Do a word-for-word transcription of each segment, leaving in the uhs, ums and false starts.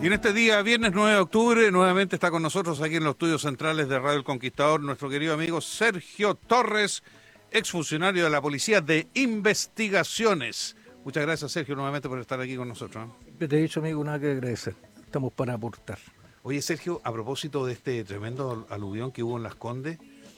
Y en este día, viernes nueve de octubre, nuevamente está con nosotros aquí en los estudios centrales de Radio El Conquistador nuestro querido amigo Sergio Torres, exfuncionario de la Policía de Investigaciones. Muchas gracias, Sergio, nuevamente por estar aquí con nosotros, ¿eh? Te he dicho, amigo, nada que agradecer. Estamos para aportar. Oye, Sergio, a propósito de este tremendo aluvión que hubo en Las Condes,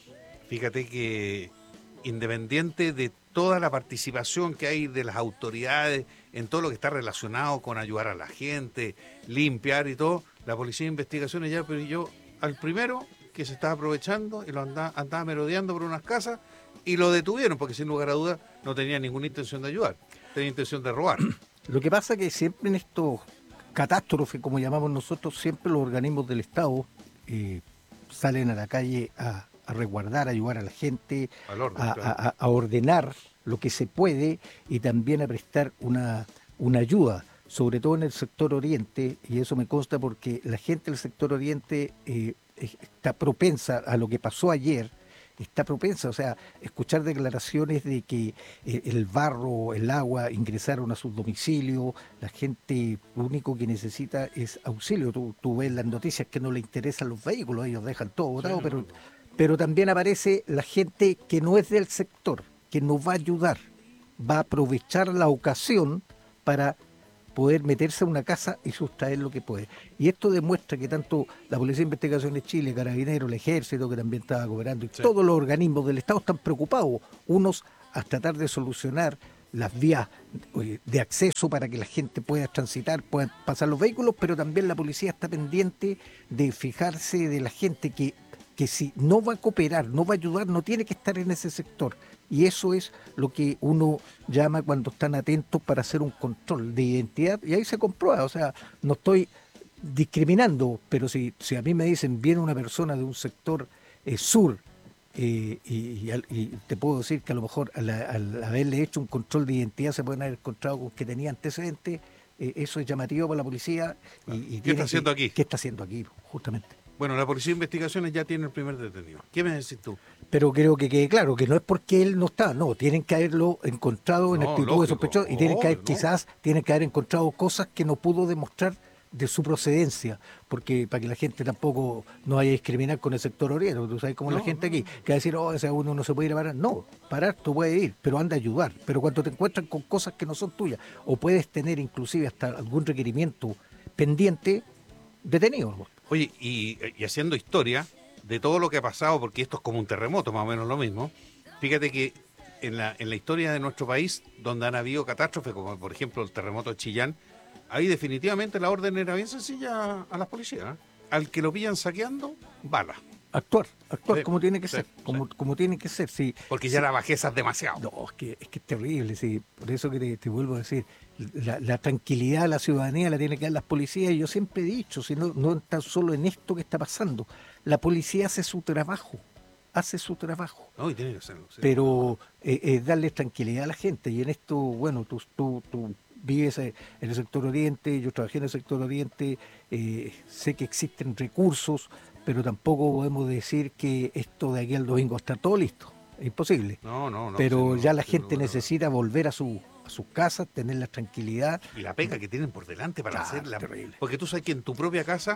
fíjate que independiente de toda la participación que hay de las autoridades en todo lo que está relacionado con ayudar a la gente, limpiar y todo, la Policía de Investigaciones ya yo al primero que se estaba aprovechando y lo andaba, andaba merodeando por unas casas y lo detuvieron porque sin lugar a dudas no tenía ninguna intención de ayudar, tenía intención de robar. Lo que pasa es que siempre en estos catástrofes, como llamamos nosotros, siempre los organismos del Estado eh, salen a la calle a, a resguardar, a ayudar a la gente, orden, a, claro. a, a ordenar lo que se puede y también a prestar una, una ayuda, sobre todo en el sector oriente, y eso me consta porque la gente del sector oriente eh, está propensa a lo que pasó ayer, está propensa, o sea, escuchar declaraciones de que el barro, el agua ingresaron a sus domicilios, la gente lo único que necesita es auxilio. Tú, tú ves las noticias que no le interesan los vehículos, ellos dejan todo botado, sí, pero, pero también aparece la gente que no es del sector, que nos va a ayudar, va a aprovechar la ocasión para poder meterse a una casa y sustraer lo que puede. Y esto demuestra que tanto la Policía de Investigaciones de Chile, Carabineros, el Ejército, que también estaba cooperando, y sí, todos los organismos del Estado están preocupados, unos a tratar de solucionar las vías de acceso para que la gente pueda transitar, puedan pasar los vehículos, pero también la policía está pendiente de fijarse de la gente que, que si no va a cooperar, no va a ayudar, no tiene que estar en ese sector. Y eso es lo que uno llama cuando están atentos para hacer un control de identidad, y ahí se comprueba. O sea, no estoy discriminando, pero si, si a mí me dicen viene una persona de un sector eh, sur, eh, y, y, y te puedo decir que a lo mejor al, al haberle hecho un control de identidad se pueden haber encontrado con que tenía antecedentes, eh, eso es llamativo para la policía. Y, y ¿Qué está haciendo que, aquí? ¿Qué está haciendo aquí, justamente? Bueno, la Policía de Investigaciones ya tiene el primer detenido. ¿Qué me decís tú? Pero creo que quede claro que no es porque él no está, no, tienen que haberlo encontrado en No, actitud lógico. de sospechoso y tienen que haber, Oh, no. quizás, tienen que haber encontrado cosas que no pudo demostrar de su procedencia, porque para que la gente tampoco no vaya a discriminar con el sector obrero. Tú sabes cómo no, la gente aquí, que va a decir, oh, ese uno no se puede ir a parar. No, parar tú puedes ir, pero anda a ayudar. Pero cuando te encuentran con cosas que no son tuyas, o puedes tener inclusive hasta algún requerimiento pendiente, detenido. Oye, y, y haciendo historia de todo lo que ha pasado, porque esto es como un terremoto, más o menos lo mismo, fíjate que en la, en la historia de nuestro país, donde han habido catástrofes, como por ejemplo el terremoto de Chillán, ahí definitivamente la orden era bien sencilla a las policías, ¿eh? Al que lo pillan saqueando, bala. Actuar, actuar Sí, como tiene que sí, ser, como, sí. como tiene que ser, sí. Porque sí. ya la bajeza es demasiado. No, es que es, que es terrible, sí. Por eso que te, te vuelvo a decir, la, la tranquilidad a la ciudadanía la tiene que dar las policías, y yo siempre he dicho, si no, no tan solo en esto que está pasando, la policía hace su trabajo, hace su trabajo. No, y tiene que hacerlo. Sí. Pero es eh, eh, darle tranquilidad a la gente, y en esto, bueno, tú, tú, tú vives en el sector oriente, yo trabajé en el sector oriente, eh, sé que existen recursos, pero tampoco podemos decir que esto de aquí al domingo está todo listo. Es imposible. No, no, no. Pero sí, ya no, la sí, gente no, necesita volver a su a sus casas, tener la tranquilidad. Y la pega que tienen por delante para Claro, hacerla. terrible. Porque tú sabes que en tu propia casa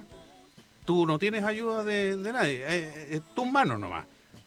tú no tienes ayuda de, de nadie, es tus manos nomás.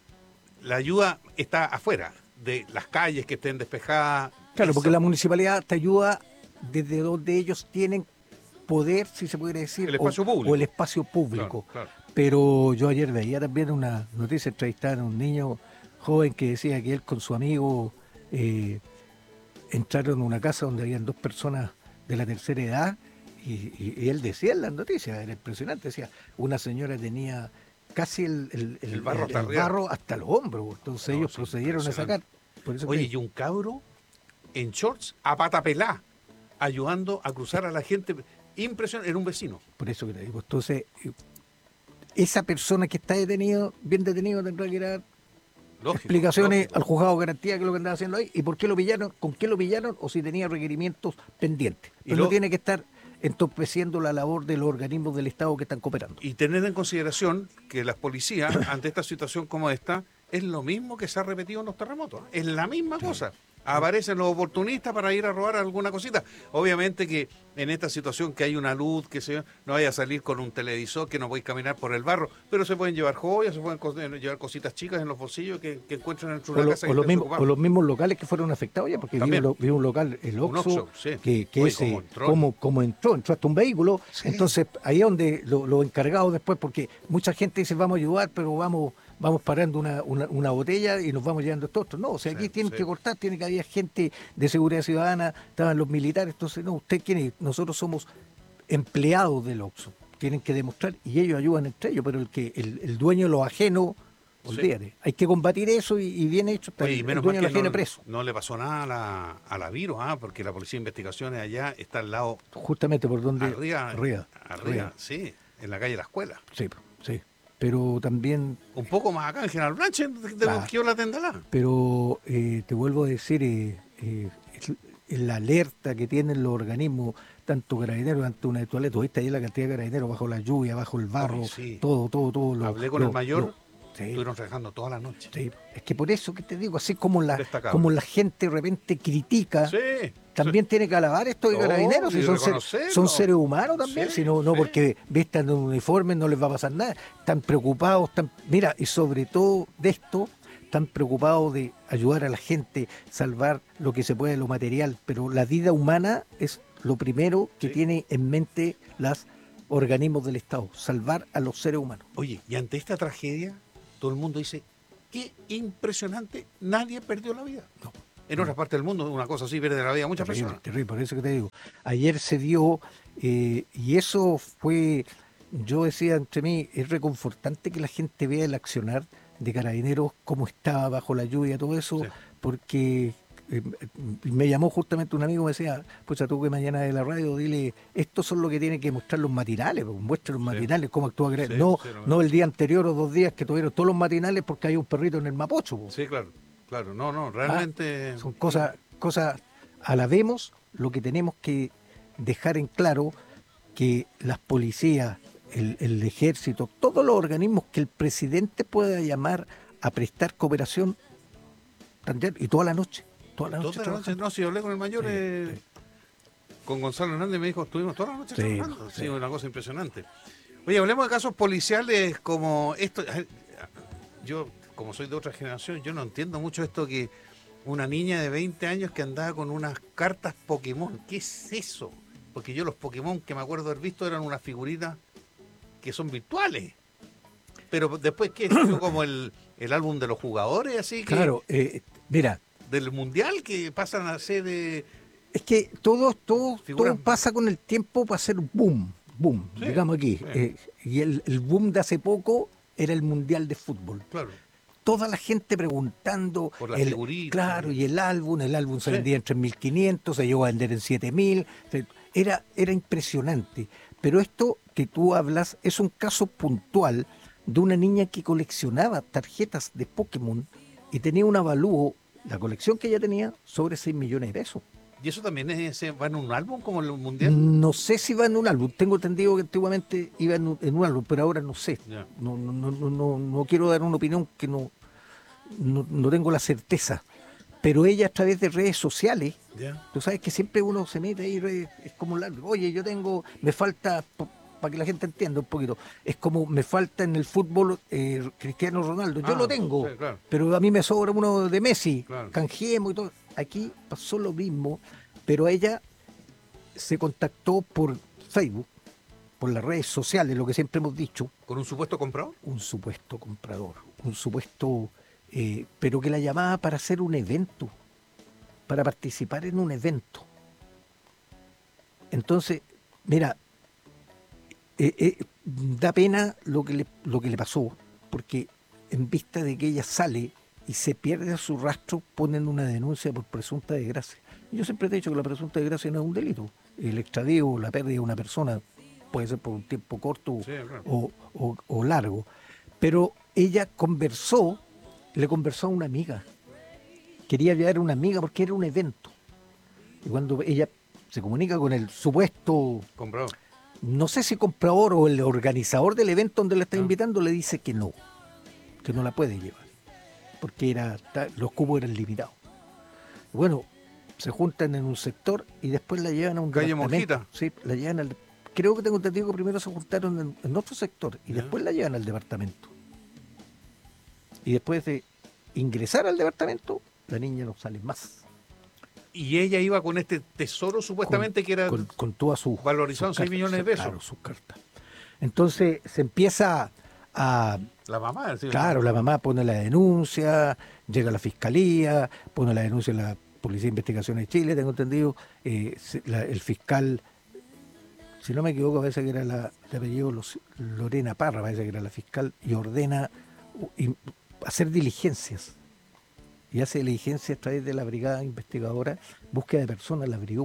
La ayuda está afuera, de las calles que estén despejadas. Claro, eso. porque la municipalidad te ayuda desde donde ellos tienen poder, si se puede decir, El espacio o, público. o el espacio público. Claro, claro. Pero yo ayer veía también una noticia, entrevistaban a un niño joven que decía que él con su amigo eh, entraron a una casa donde habían dos personas de la tercera edad, y, y, y él decía en las noticias, era impresionante, decía, una señora tenía casi el, el, el, el barro, el, hasta, el barro hasta los hombros, entonces no, ellos procedieron a sacar. Por eso Oye, que... y un cabro en shorts a pata pelá, ayudando a cruzar a la gente, impresionante, era un vecino. Por eso que te digo, entonces, esa persona que está detenido, bien detenido, tendrá que dar lógico, explicaciones lógico. Al juzgado de garantía, que es lo que andaba haciendo ahí, y por qué lo pillaron, con qué lo pillaron, o si tenía requerimientos pendientes. Pero lo... no tiene que estar entorpeciendo la labor de los organismos del Estado que están cooperando. Y tener en consideración que las policías, ante esta situación como esta, es lo mismo que se ha repetido en los terremotos. Es la misma sí. cosa. Aparecen los oportunistas para ir a robar alguna cosita. Obviamente que en esta situación que hay una luz, que se, no vaya a salir con un televisor, que no podéis caminar por el barro, pero se pueden llevar joyas, se pueden co- llevar cositas chicas en los bolsillos que, que encuentren en su O, lo- casa. o que los esté mismos, desocupada. o los mismos locales que fueron afectados ya, porque vi un, También. lo- vi un local, el Un Oxxo, Oxxo, sí. que, que Oye, ese, ¿cómo entró? como, como entró, entró hasta un vehículo, Sí. entonces ahí es donde los lo encargados después, porque mucha gente dice vamos a ayudar, pero vamos vamos parando una, una, una botella y nos vamos llevando esto otro. No, o sea, aquí Sí, tienen sí. que cortar, tiene que haber gente de seguridad ciudadana, estaban los militares, entonces no, usted quién es, nosotros somos empleados del Oxxo, tienen que demostrar y ellos ayudan entre ellos, pero el que el, el dueño de lo ajeno, Sí. olvídate, hay que combatir eso y, y bien hecho, está Oye, y el, el menos dueño mal de lo que ajeno no, preso. no le pasó nada a la, a la virus, ¿ah? Porque la Policía de Investigaciones allá está al lado, Justamente por donde arriba, arriba, arriba, sí, en la calle de la escuela. sí, sí, pero también, Un poco más acá en General Blanche, de de Claro. Bosquillo la Tendalá. pero eh, te vuelvo a decir, eh, eh, es la alerta que tienen los organismos, tanto carabineros, tanto una de toaleta, viste ahí la cantidad de carabineros bajo la lluvia, bajo el barro, Oye, sí. todo, todo, todo. lo- Hablé con lo- el mayor, lo- sí. estuvieron trabajando toda la noche. Sí, es que por eso que te digo, así como la, Destacable. como la gente de repente critica, Sí. también tiene que alabar esto de No, carabineros, si y son, ser- reconocerlo. son seres humanos también, Sí, si no, no sí. porque vistan un uniforme no les va a pasar nada, están preocupados, están, mira, y sobre todo de esto, están preocupados de ayudar a la gente, salvar lo que se puede, lo material, pero la vida humana es lo primero que Sí. tiene en mente los organismos del Estado, salvar a los seres humanos. Oye, y ante esta tragedia, todo el mundo dice, qué impresionante, nadie perdió la vida. No. En otras partes del mundo, una cosa así, pierde la vida muchas Terrible, personas. terrible, por eso que te digo. Ayer se dio, eh, y eso fue, yo decía entre mí, es reconfortante que la gente vea el accionar de Carabineros, cómo estaba bajo la lluvia, todo eso, Sí. porque eh, me llamó justamente un amigo, me decía, pues tú que mañana de la radio, dile, estos son lo que tienen que mostrar los matinales, pues, muestren los Sí. matinales, cómo actúa Carabineros. Sí, no, sí, lo no el día anterior o dos días que tuvieron todos los matinales porque hay un perrito en el Mapocho. pues. Sí, claro, claro, no, no, realmente... Son cosas, cosas, alabemos lo que tenemos que dejar en claro, que las policías, el, el ejército, todos los organismos que el presidente pueda llamar a prestar cooperación, están- y toda la noche, toda la noche. Toda la noche, trabajando. no, si hablé con el mayor, Sí, eh, sí. con Gonzalo Hernández, me dijo, estuvimos toda la noche Sí, trabajando. Sí, sí. una cosa impresionante. Oye, hablemos de casos policiales como esto. Yo, como soy de otra generación, yo no entiendo mucho esto que una niña de veinte años que andaba con unas cartas Pokémon. ¿Qué es eso? Porque yo los Pokémon que me acuerdo haber visto eran unas figuritas que son virtuales. Pero después, ¿qué es eso? Como el, el álbum de los jugadores, así que Claro, eh, mira, del mundial que pasan a ser de... es que todo, todo, Figuras- todo pasa con el tiempo para hacer un boom, boom, Sí, digamos aquí. sí. Eh, y el, el boom de hace poco era el Mundial de Fútbol. Claro. Toda la gente preguntando, Por las el- figuritas. claro, y el álbum, el álbum se Sí. vendía en tres mil quinientos, se llegó a vender en siete mil, se- era, era impresionante. Pero esto que tú hablas es un caso puntual de una niña que coleccionaba tarjetas de Pokémon y tenía un avalúo, la colección que ella tenía, sobre seis millones de pesos. ¿Y eso también es, va en un álbum como el mundial? No sé si va en un álbum, tengo entendido que antiguamente iba en un, en un álbum, pero ahora no sé. Ya. No, no, no, no, no, no quiero dar una opinión que no, no, no tengo la certeza. Pero ella a través de redes sociales, Ya. tú sabes que siempre uno se mete ahí, re- es como, la- oye, yo tengo, me falta, para que la gente entienda un poquito, es como me falta en el fútbol eh, Cristiano Ronaldo, yo Ah, lo tengo, sí, claro. pero a mí me sobra uno de Messi, Claro. canjeemos y todo. Aquí pasó lo mismo, pero ella se contactó por Facebook, por las redes sociales, lo que siempre hemos dicho, ¿Con un supuesto comprador? un supuesto comprador, un supuesto, eh, pero que la llamaba para hacer un evento, para participar en un evento. Entonces, mira, eh, eh, da pena lo que, le, lo que le pasó, porque en vista de que ella sale y se pierde su rastro, ponen una denuncia por presunta desgracia. Yo siempre te he dicho que la presunta desgracia no es un delito. El extravío, la pérdida de una persona puede ser por un tiempo corto Sí, claro. o, o- o largo. Pero ella conversó, le conversó a una amiga. Quería llevar a una amiga porque era un evento. Y cuando ella se comunica con el supuesto, Comprador. no sé si comprador o el organizador del evento donde la está Ah. invitando, le dice que no, que no la puede llevar, porque era, ta- los cupos eran limitados. Bueno, se juntan en un sector y después la llevan a un Calle departamento. Monjita. Sí, la llevan al, creo que tengo entendido que primero se juntaron en, en otro sector y Ya. después la llevan al departamento. Y después de ingresar al departamento, la niña no sale más. Y ella iba con este tesoro supuestamente Con- que era con, con todas sus valorizado en sus seis cartas, millones de pesos. Claro, sus cartas. Entonces se empieza a, La mamá. Sí, claro, la mamá pone la denuncia, llega a la fiscalía, pone la denuncia en la Policía de Investigaciones de Chile, tengo entendido, eh, se- la- el fiscal, si no me equivoco, parece que era la de apellido Los- Lorena Parra, parece que era la fiscal, y ordena uh, y- hacer diligencias. Y hace diligencias a través de la brigada investigadora, búsqueda de personas, la brigó.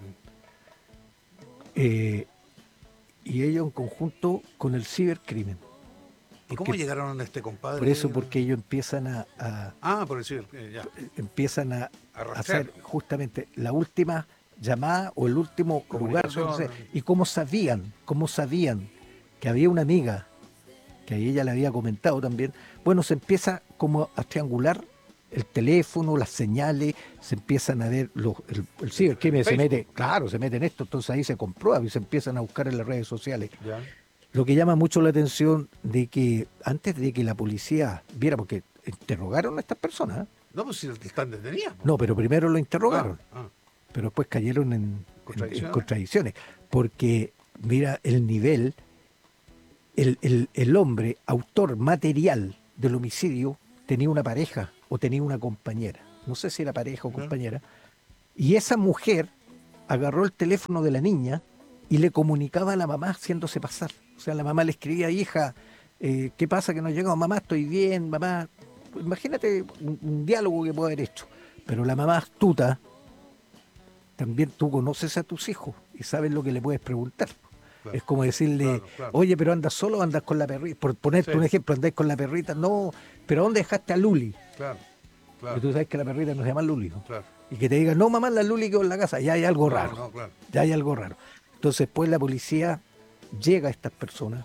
Eh, y ellos en conjunto con el cibercrimen. ¿Y cómo Porque- llegaron a este compadre? Por eso, porque ellos empiezan a, a- Ah, por decir, eh, ya. empiezan a, A a rastrear. hacer justamente la última llamada o el último lugar donde Comunicación. se- y cómo sabían, cómo sabían que había una amiga que a ella le había comentado también. Bueno, se empieza como a triangular el teléfono, las señales, se empiezan a ver los, el, el cibercrimen se Facebook. mete, claro, se mete en esto, entonces ahí se comprueba y se empiezan a buscar en las redes sociales. Ya. Lo que llama mucho la atención de que antes de que la policía viera, porque interrogaron a estas personas, ¿eh? No, pues si están detenidas. po. No, pero primero lo interrogaron, Ah, ah. pero después cayeron en, en- en ¿Contradicciones? contradicciones, porque mira el nivel, el, el- el hombre autor material del homicidio tenía una pareja o tenía una compañera, no sé si era pareja o Claro. compañera, y esa mujer agarró el teléfono de la niña y le comunicaba a la mamá haciéndose pasar. O sea, la mamá le escribía, hija, eh, ¿qué pasa que no llegamos? Mamá, estoy bien, mamá. Imagínate un, un diálogo que puede haber hecho. Pero la mamá astuta, también tú conoces a tus hijos y sabes lo que le puedes preguntar. Claro. Es como decirle, Claro, claro. oye, pero andas solo o andas con la perrita. Por ponerte Sí. un ejemplo, andáis con la perrita. No, pero ¿dónde dejaste a Luli? Claro, Y claro, tú sabes que la perrita no se llama Luli, ¿no? claro. Y que te diga, no, mamá, la Luli quedó en la casa. Ya hay algo No, raro. no, claro. Ya hay algo raro. Entonces, pues la policía llega a estas personas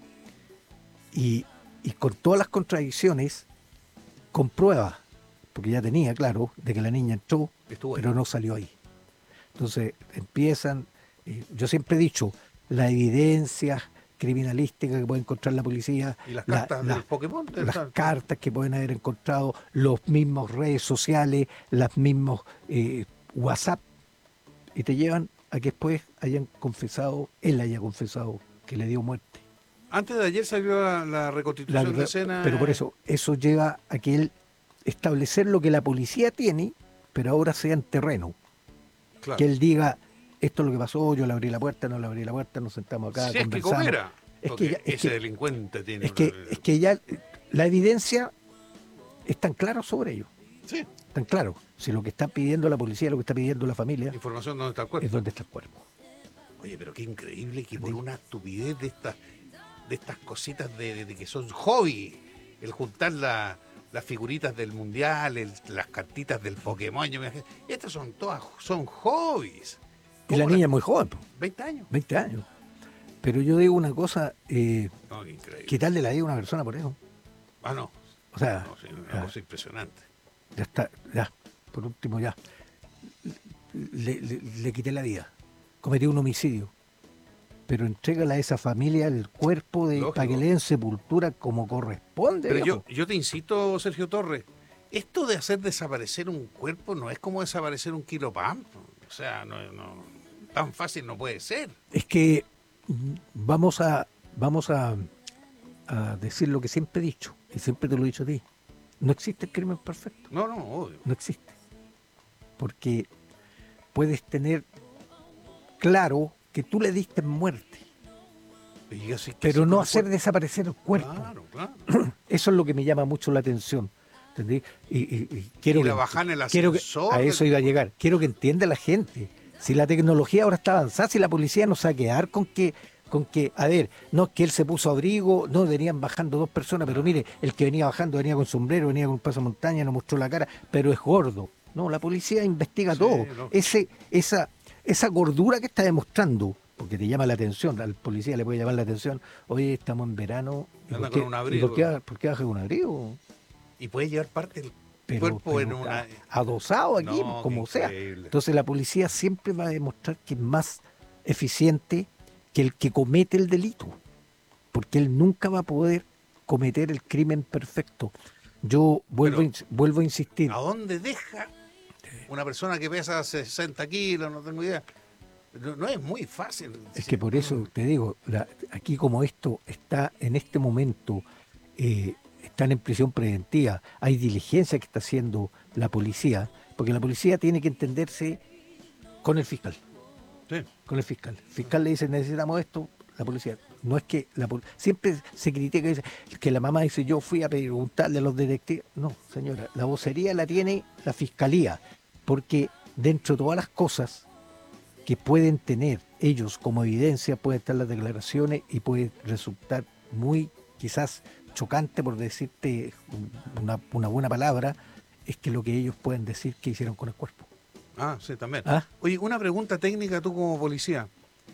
y, y con todas las contradicciones comprueba, porque ya tenía claro, de que la niña entró, Estuvo ahí. pero no salió ahí. Entonces empiezan, eh, yo siempre he dicho, las evidencias criminalísticas que puede encontrar la policía, Y las la- cartas la- del Pokémon. de- las o sea, cartas que pueden haber encontrado, los mismos redes sociales, los mismos eh, WhatsApp, y te llevan a que después hayan confesado, él haya confesado que le dio muerte. Antes de ayer salió la, la reconstitución La- de escena. pero por eso, eso lleva a que él establecer lo que la policía tiene, pero ahora sea en terreno. Claro. Que él diga, esto es lo que pasó, yo le abrí la puerta, no le abrí la puerta, nos sentamos acá, Si es que conversamos. coopera. Es porque que ya- es ese que- delincuente tiene. Es que, una- es que ya la evidencia es tan clara sobre ello, Sí, tan claro. Si lo que está pidiendo la policía, lo que está pidiendo la familia, información donde está el cuerpo. es donde está el cuerpo. Oye, pero qué increíble que por una estupidez de estas de estas cositas de, de- de que son hobby, el juntar la- las figuritas del mundial, el- las cartitas del Pokémon, yo me imagino, estas son todas, son hobbies. Y la ¿Cómo niña es muy joven, po, veinte años. veinte años. Pero yo digo una cosa, eh, No, qué increíble. quitarle la vida a una persona por eso. Ah, no. O sea, No, sí, una ya, cosa impresionante. ya está, ya, por último ya. Le, le- le quité la vida. Cometí un homicidio. Pero entrégale a esa familia el cuerpo de, Lógico. para que le den sepultura como corresponde. Pero yo, viejo. yo te insisto, Sergio Torres, esto de hacer desaparecer un cuerpo no es como desaparecer un kilo pan. O sea, no, no, tan fácil no puede ser. Es que mm, vamos a vamos a, a decir lo que siempre he dicho, y siempre te lo he dicho a ti. No existe el crimen perfecto, No, no, obvio. no existe. Porque puedes tener claro que tú le diste muerte, Y así que pero sí, no con hacer cuerpo. desaparecer el cuerpo. Claro, claro. Eso es lo que me llama mucho la atención. ¿Entendí? Y, y- y quiero Ir a que, bajar en el quiero que ascensor a del- eso iba a llegar. Quiero que entienda la gente. Si la tecnología ahora está avanzada, si la policía no se va a quedar con que, con que, a ver, no es que él se puso abrigo, no venían bajando dos personas, pero mire, el que venía bajando venía con sombrero, venía con un pasamontaña, no mostró la cara, pero es gordo. No, la policía investiga Sí, todo. lógico. Ese, esa, esa gordura que está demostrando, porque te llama la atención, al policía le puede llamar la atención, oye, estamos en verano, ¿y Anda por qué, con un y abrigo. por qué, por qué baja con un abrigo? Y puede llevar parte del pero, cuerpo en pero una... a- adosado aquí, No, como qué sea. increíble. Entonces la policía siempre va a demostrar que es más eficiente que el que comete el delito, porque él nunca va a poder cometer el crimen perfecto. Yo vuelvo, a Pero, ins- vuelvo a insistir, ¿a dónde deja una persona que pesa sesenta kilos? No tengo idea. No, no es muy fácil. es Sí. que por eso te digo, la- aquí como esto está en este momento, eh, están en prisión preventiva, hay diligencia que está haciendo la policía, porque la policía tiene que entenderse con el fiscal. Sí. Con el fiscal. El fiscal le dice, necesitamos esto, la policía. No es que la pol- siempre se critica dice, que la mamá dice, yo fui a preguntarle a los detectives. No, señora, la vocería la tiene la fiscalía, porque dentro de todas las cosas que pueden tener ellos como evidencia, pueden estar las declaraciones y puede resultar muy, quizás, chocante, por decirte una, una buena palabra, es que lo que ellos pueden decir que hicieron con el cuerpo. Ah, sí, también. ¿Ah? Oye, una pregunta técnica tú como policía.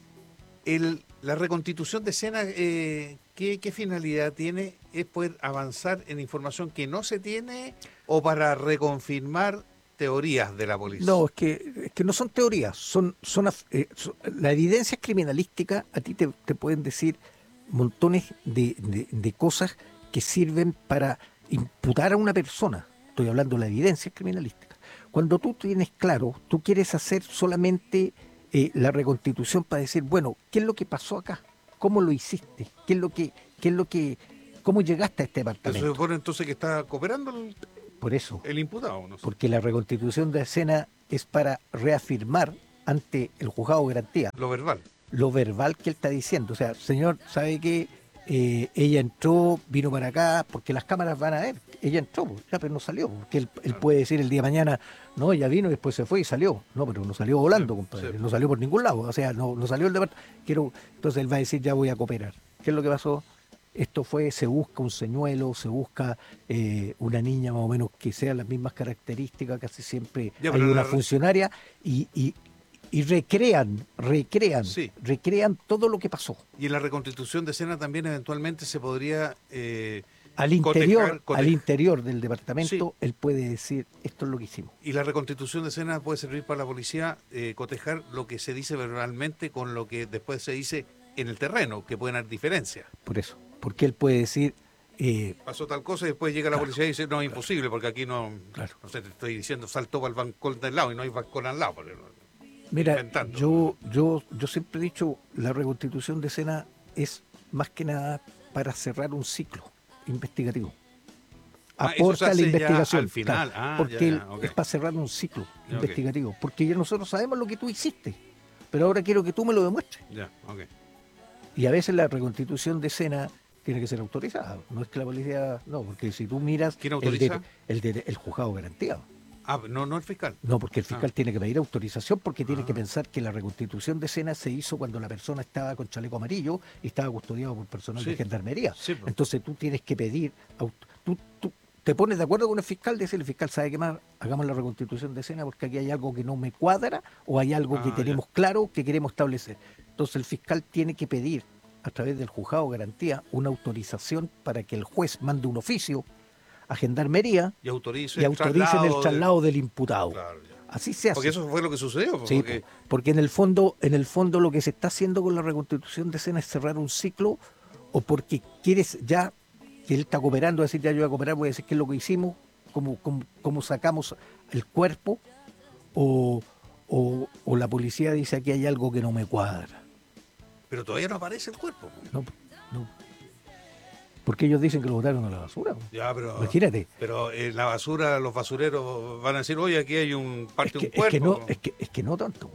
El, la reconstitución de escena, eh, ¿qué, qué finalidad tiene? ¿Es poder avanzar en información que no se tiene o para reconfirmar teorías de la policía? No, es que, es que no son teorías, son, son, af- eh, son- la evidencia criminalística, a ti te, te pueden decir montones de, de- de cosas que sirven para imputar a una persona. Estoy hablando de la evidencia criminalística. Cuando tú tienes claro, tú quieres hacer solamente eh, la reconstitución para decir, bueno, ¿qué es lo que pasó acá? ¿Cómo lo hiciste? ¿Qué es lo que, qué es lo que, cómo llegaste a este Eso se departamento? supone entonces que está cooperando el, Por eso, el imputado, ¿no? porque la reconstitución de escena es para reafirmar ante el juzgado de garantía Lo verbal. lo verbal que él está diciendo. O sea, señor, ¿sabe qué? Eh, ella entró, vino para acá, porque las cámaras van a ver. Ella entró, pues, ya, pero no salió. Porque él, él Claro. puede decir el día de mañana, no, ella vino y después se fue y salió. No, pero no salió volando, Sí, compadre. sí. No salió por ningún lado. O sea, no, no salió el departamento. Quiero, entonces él va a decir, ya voy a cooperar. ¿Qué es lo que pasó? Esto fue, se busca un señuelo, se busca eh, una niña más o menos que sea las mismas características, casi siempre Ya, hay pero una la- funcionaria y, y, y recrean, recrean, Sí. recrean todo lo que pasó. Y en la reconstitución de escena también eventualmente se podría... eh, Al interior, cotejar- cotejar- al interior del departamento, Sí. él puede decir, esto es lo que hicimos. Y la reconstitución de escena puede servir para la policía eh, cotejar lo que se dice verbalmente con lo que después se dice en el terreno, que pueden haber diferencias. Por eso. Porque él puede decir, eh, Pasó tal cosa y después llega la Claro, policía y dice, no, es imposible, porque aquí no, Claro. no sé, te estoy diciendo, saltó para el balcón del lado y no hay balcón al lado. Porque no- mira, inventando. yo, yo, yo siempre he dicho, la reconstitución de escena es más que nada para cerrar un ciclo investigativo. Ah, eso Aporta se a la hace ya investigación. al final. claro, Ah, porque ya, ya, él- ok. es para cerrar un ciclo Ya, ok. investigativo. Porque ya nosotros sabemos lo que tú hiciste. Pero ahora quiero que tú me lo demuestres. Ya, ok. Y a veces la reconstitución de escena tiene que ser autorizada. No es que la policía. No, porque si tú miras. ¿Quién el, autoriza? de- el, de- el juzgado garantía. Ah, no, no el fiscal. No, porque el fiscal Ah. tiene que pedir autorización porque tiene Ah. que pensar que la reconstitución de escena se hizo cuando la persona estaba con chaleco amarillo y estaba custodiado por personal Sí. de gendarmería. Sí, pues. Entonces tú tienes que pedir. aut- Tú, tú te pones de acuerdo con el fiscal, decirle, el fiscal, ¿sabe qué más? Hagamos la reconstitución de escena porque aquí hay algo que no me cuadra o hay algo que Ah, ya. tenemos claro que queremos establecer. Entonces el fiscal tiene que pedir a través del juzgado de garantía una autorización para que el juez mande un oficio a gendarmería Y autorice y el autoricen traslado el de- traslado del imputado. Claro, ya. Así se hace. Porque eso fue lo que sucedió. pues, Sí, porque- po, porque en el fondo, en el fondo lo que se está haciendo con la reconstitución de escena es cerrar un ciclo, o porque quieres ya que él está cooperando, decir ya yo voy a cooperar, voy a decir qué es lo que hicimos, cómo, cómo, cómo sacamos el cuerpo, o, o, o la policía dice aquí hay algo que no me cuadra. Pero todavía no aparece el cuerpo. pues. No, no. Porque ellos dicen que lo botaron a la basura. po. Ya, pero... Imagínate. Pero en la basura, los basureros van a decir, oye, aquí hay un Es parte de que, un es, cuerpo. que no, es, que, es que no tanto.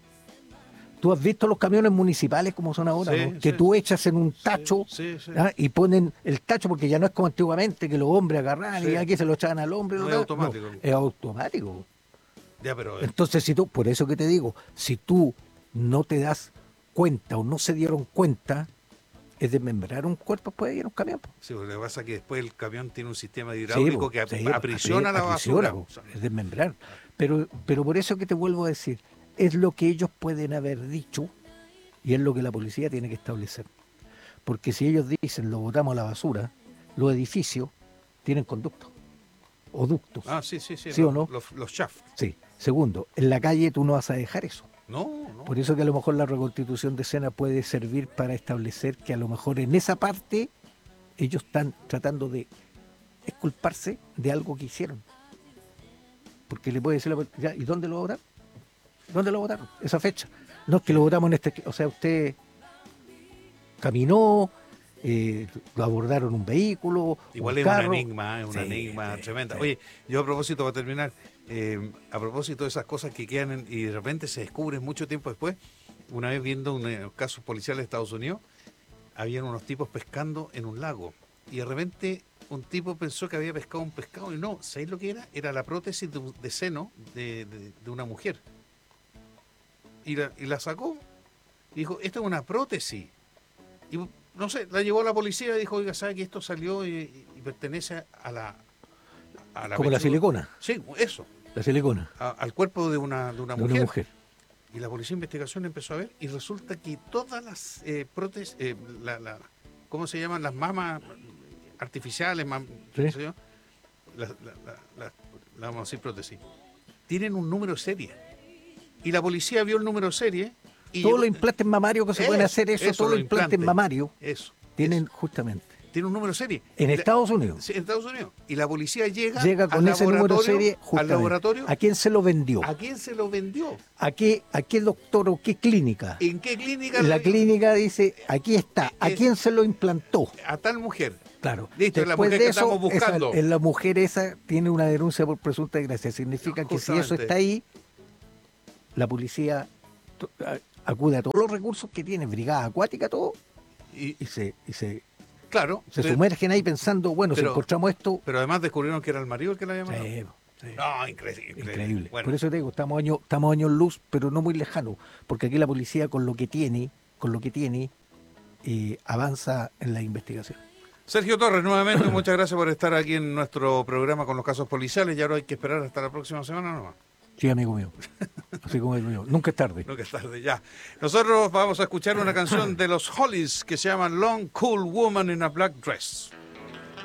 Tú has visto los camiones municipales como son ahora, Sí, ¿no? Que sí. tú echas en un tacho Sí, sí. ¿ah? y ponen el tacho, porque ya no es como antiguamente que los hombres agarraban Sí. y aquí se lo echaban al hombre. No lo es daban. automático. es automático. Ya, pero... Entonces, si tú, por eso que te digo, si tú no te das cuenta o no se dieron cuenta, es desmembrar un cuerpo, puede ir un camión. po. Sí, lo que pasa es que después el camión tiene un sistema Sí, hidráulico po, que ap- sí, po, aprisiona apri- la aprisiona, basura. po, es desmembrar. Pero, pero por eso que te vuelvo a decir, es lo que ellos pueden haber dicho y es lo que la policía tiene que establecer. Porque si ellos dicen lo botamos a la basura, los edificios tienen conducto. o ductos. Ah, sí, sí, sí. ¿Sí los, o no? Los, los shafts. Sí. Segundo, en la calle tú no vas a dejar eso. No, no. Por eso que a lo mejor la reconstitución de escena puede servir para establecer que a lo mejor en esa parte ellos están tratando de exculparse de algo que hicieron. Porque le puede decir la policía, ¿y dónde lo votaron? ¿Dónde lo votaron? Esa fecha. No es que lo votamos en este... O sea, usted caminó, eh, lo abordaron un vehículo, Igual un es carro. un enigma, es un Sí, enigma sí, tremenda. sí. Oye, yo a propósito, para terminar, eh, a propósito de esas cosas que quedan en- y de repente se descubren mucho tiempo después, una vez viendo unos casos policiales de Estados Unidos, habían unos tipos pescando en un lago y de repente un tipo pensó que había pescado un pescado y no, ¿sabéis lo que era? Era la prótesis de, un- de seno de, de- de una mujer. Y la, y la sacó y dijo, esta es una prótesis. Y no sé, la llevó a la policía y dijo, oiga, ¿sabe que esto salió y, y pertenece a la... a la Como la pechuga?" silicona, Sí, eso, la silicona a- al cuerpo de una, de una de mujer. una mujer. Y la policía de investigación empezó a ver y resulta que todas las eh, prótesis, eh, la, la- ¿cómo se llaman? Las mamas artificiales, mam- Sí. qué sé yo, las- la, la- la- la vamos a decir prótesis, tienen un número de serie. Y la policía vio el número de serie y... Todos llegó- los implantes mamarios que se pueden Eso, hacer, eso, eso, todos los implantes mamarios Eso. tienen eso. justamente. Tiene un número de serie. En Y la- Estados Unidos. Sí, en Estados Unidos. Y la policía llega, Llega con al ese número de laboratorio, serie al justamente. laboratorio. ¿A quién se lo vendió? ¿A quién se lo vendió? ¿A qué, a qué doctor o qué clínica? ¿En qué clínica? La le- clínica dice, aquí está. ¿A Eh, quién se lo implantó? A tal mujer. Claro. Listo, es la Después mujer de que eso, estamos buscando. esa- en la mujer esa tiene una denuncia por presunta desgracia. Significa que si eso Justamente. está ahí, la policía to- a- acude a todos los recursos que tiene, brigada acuática, todo, Y, y se, y se, claro. se pero, sumergen ahí pensando, bueno, si pero- encontramos esto... pero además descubrieron que era el marido el que la había matado. Sí, sí. No, increíble. Increíble. Increíble. Bueno, Por eso te digo, estamos años, estamos años luz, pero no muy lejano, porque aquí la policía con lo que tiene, con lo que tiene, eh, avanza en la investigación. Sergio Torres, nuevamente, muchas gracias por estar aquí en nuestro programa con los casos policiales. Y ahora hay que esperar hasta la próxima semana nomás. Sí, amigo mío. Así como el mío. Nunca es tarde. Nunca es tarde, ya. Nosotros vamos a escuchar una canción de los Hollies que se llama Long Cool Woman in a Black Dress.